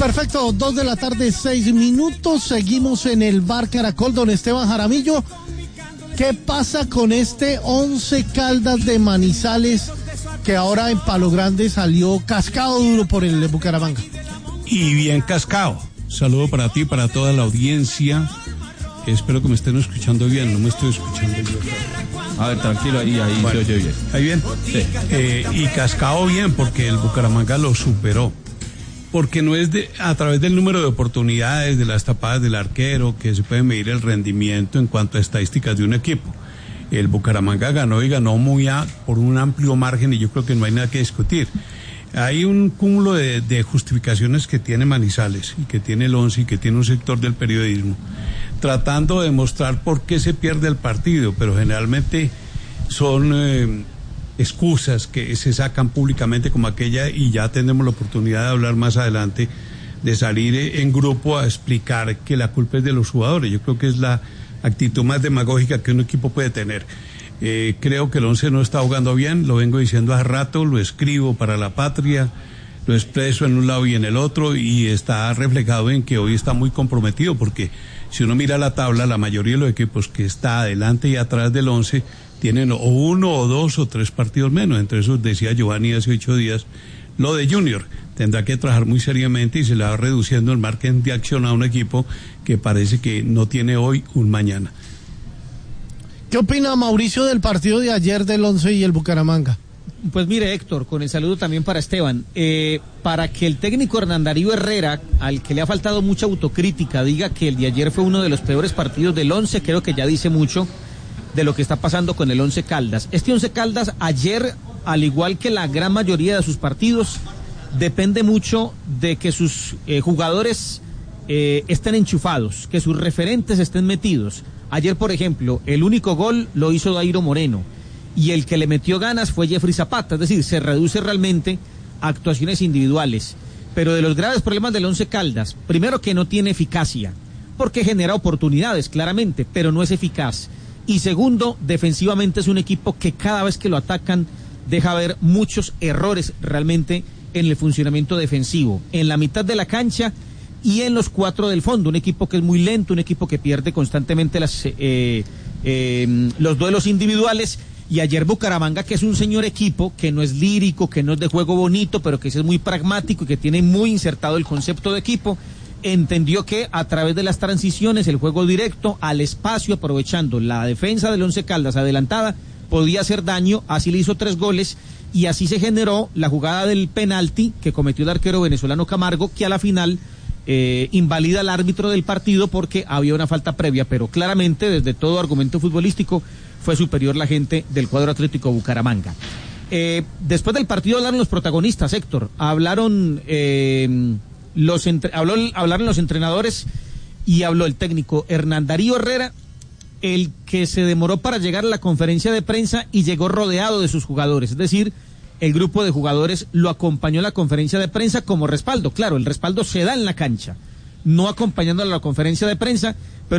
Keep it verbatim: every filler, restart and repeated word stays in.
Perfecto, dos de la tarde, seis minutos. Seguimos en el Bar Caracol, don Esteban Jaramillo. ¿Qué pasa con este Once Caldas de Manizales que ahora en Palo Grande salió cascado duro por el Bucaramanga? Y bien cascado. Saludo para ti, para toda la audiencia. Espero que me estén escuchando bien, no me estoy escuchando bien. A ver, tranquilo, ahí, ahí bueno, se oye bien. ¿Ahí bien? Sí. Eh, y cascado bien, porque el Bucaramanga lo superó. Porque no es de, a través del número de oportunidades, de las tapadas del arquero, que se puede medir el rendimiento en cuanto a estadísticas de un equipo. El Bucaramanga ganó y ganó muy a, por un amplio margen, y yo creo que no hay nada que discutir. Hay un cúmulo de, de justificaciones que tiene Manizales, y que tiene el Once, y que tiene un sector del periodismo, tratando de mostrar por qué se pierde el partido, pero generalmente son eh, excusas que se sacan públicamente como aquella, y ya tendremos la oportunidad de hablar más adelante, de salir en grupo a explicar que la culpa es de los jugadores. Yo creo que es la actitud más demagógica que un equipo puede tener. Eh, creo que el Once no está jugando bien, lo vengo diciendo hace rato, lo escribo para La Patria, lo expreso en un lado y en el otro, y está reflejado en que hoy está muy comprometido, porque si uno mira la tabla, la mayoría de los equipos que está adelante y atrás del Once tienen o uno o dos o tres partidos menos. Entre esos, decía Giovanni hace ocho días, lo de Junior tendrá que trabajar muy seriamente y se le va reduciendo el margen de acción a un equipo que parece que no tiene hoy un mañana. ¿Qué opina Mauricio del partido de ayer del Once y el Bucaramanga? Pues mire, Héctor, con el saludo también para Esteban, eh, para que el técnico Hernán Darío Herrera, al que le ha faltado mucha autocrítica, diga que el de ayer fue uno de los peores partidos del Once, creo que ya dice mucho de lo que está pasando con el Once Caldas. Este Once Caldas ayer, al igual que la gran mayoría de sus partidos, depende mucho de que sus eh, jugadores eh, estén enchufados, que sus referentes estén metidos. Ayer, por ejemplo, el único gol lo hizo Dairo Moreno, y el que le metió ganas fue Jeffrey Zapata, es decir, se reduce realmente a actuaciones individuales. Pero de los graves problemas del Once Caldas, primero que no tiene eficacia, porque genera oportunidades, claramente, pero no es eficaz. Y segundo, defensivamente es un equipo que cada vez que lo atacan deja ver muchos errores realmente en el funcionamiento defensivo, en la mitad de la cancha y en los cuatro del fondo. Un equipo que es muy lento, un equipo que pierde constantemente las, eh, eh, los duelos individuales. Y ayer Bucaramanga, que es un señor equipo, que no es lírico, que no es de juego bonito, pero que es muy pragmático y que tiene muy insertado el concepto de equipo, entendió que a través de las transiciones, el juego directo al espacio, aprovechando la defensa del Once Caldas adelantada, podía hacer daño. Así le hizo tres goles y así se generó la jugada del penalti que cometió el arquero venezolano Camargo, que a la final eh, invalida al árbitro del partido porque había una falta previa, pero claramente desde todo argumento futbolístico fue superior la gente del cuadro Atlético Bucaramanga. Eh, después del partido hablaron los protagonistas, Héctor, hablaron eh, los entre, habló, hablaron los entrenadores y habló el técnico Hernán Darío Herrera, el que se demoró para llegar a la conferencia de prensa y llegó rodeado de sus jugadores, es decir, el grupo de jugadores lo acompañó a la conferencia de prensa como respaldo. Claro, el respaldo se da en la cancha, no acompañándolo a la conferencia de prensa, pero